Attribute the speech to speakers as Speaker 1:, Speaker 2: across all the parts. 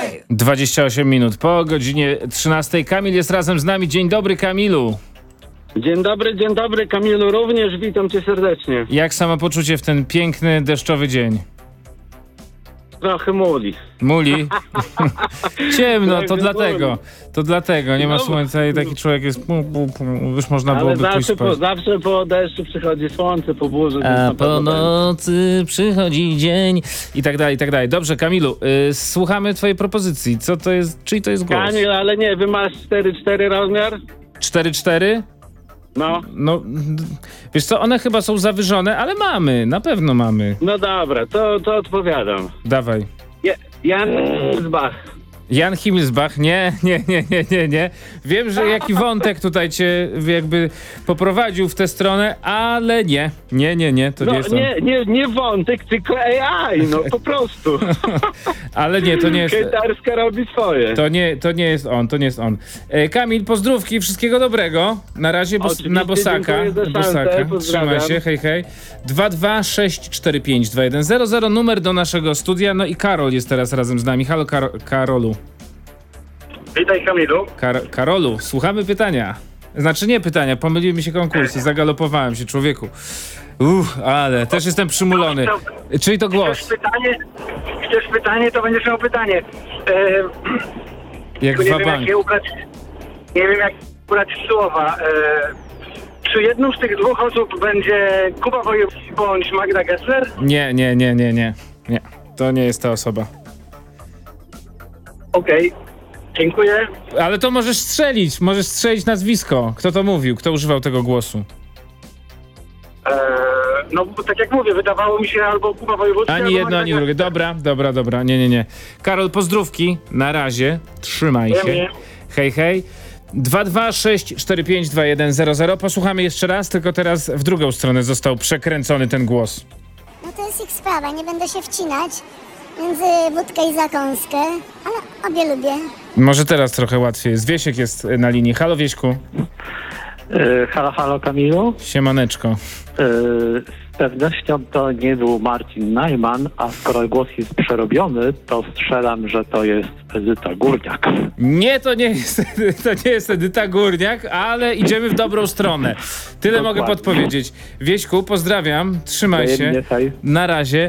Speaker 1: 28 minut po godzinie 13. Kamil jest razem z nami. Dzień dobry, Kamilu.
Speaker 2: Dzień dobry, Kamilu, również witam cię serdecznie.
Speaker 1: Jak samopoczucie w ten piękny, deszczowy dzień?
Speaker 2: Trochę muli.
Speaker 1: Muli? Ciemno, to dlatego. Nie ma słońca i taki człowiek jest... Już można byłoby pójść spać.
Speaker 2: Zawsze po deszczu przychodzi słońce, po burzy.
Speaker 1: A po nocy przychodzi dzień i tak dalej. Dobrze, Kamilu, słuchamy twojej propozycji. Co to jest, czyj to jest głos?
Speaker 2: Kamil, ale nie, wy masz 4-4 rozmiar?
Speaker 1: 4-4? No, wiesz co, one chyba są zawyżone, ale mamy, na pewno mamy.
Speaker 2: No dobra, to odpowiadam.
Speaker 1: Dawaj.
Speaker 2: Jan Zbach.
Speaker 1: Jan Himmelsbach, nie. Wiem, że jaki wątek tutaj cię jakby poprowadził w tę stronę, ale nie, to nie jest on.
Speaker 2: Nie wątek, tylko AI, no po prostu.
Speaker 1: Ale nie, to nie jest...
Speaker 2: Hejterska robi swoje.
Speaker 1: To nie jest on. Kamil, pozdrówki, wszystkiego dobrego. Na razie na Bosaka. Trzymaj się, hej. 226452100, numer do naszego studia. No i Karol jest teraz razem z nami. Halo, Karolu.
Speaker 3: Witaj, Kamilu.
Speaker 1: Karolu, słuchamy pytania. Znaczy nie pytania, pomyliły mi się konkursy, zagalopowałem się, człowieku. Ale też jestem przymulony. Czyli to głos?
Speaker 3: Chcesz pytanie, to będziesz miał pytanie.
Speaker 1: Jak
Speaker 3: nie
Speaker 1: wabank.
Speaker 3: Nie wiem, jak ubrać słowa. Czy jedną z tych dwóch osób będzie Kuba Wojewódzki bądź Magda Gessler?
Speaker 1: Nie. To nie jest ta osoba.
Speaker 3: Okej. Dziękuję.
Speaker 1: Ale to możesz strzelić nazwisko. Kto to mówił? Kto używał tego głosu?
Speaker 3: No, tak jak mówię, wydawało mi się albo Kuba Wojewódzki,
Speaker 1: ani jedno, ani drugie. Dobra. Nie. Karol, pozdrówki. Na razie. Trzymaj się. Hej. 226452100. Posłuchamy jeszcze raz, tylko teraz w drugą stronę został przekręcony ten głos.
Speaker 4: No to jest ich sprawa, nie będę się wcinać między wódkę i zakąskę, ale obie lubię.
Speaker 1: Może teraz trochę łatwiej jest. Wiesiek jest na linii. Halo, Wieśku.
Speaker 5: Halo Kamilu.
Speaker 1: Siemaneczko.
Speaker 5: Z pewnością to nie był Marcin Najman, a skoro głos jest przerobiony, to strzelam, że to jest Edyta Górniak.
Speaker 1: Nie, to nie jest Edyta Górniak, ale idziemy w dobrą stronę. Tyle mogę podpowiedzieć. Wieśku, pozdrawiam, trzymaj się. Na razie.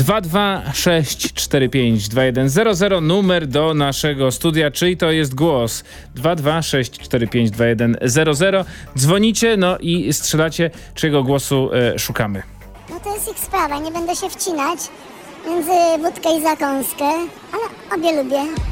Speaker 1: 226452100, numer do naszego studia. Czyj to jest głos? 226452100. Dzwonicie, no i strzelacie, czyjego głosu szukamy.
Speaker 4: No to jest ich sprawa, nie będę się wcinać między wódkę i zakąskę, ale obie lubię.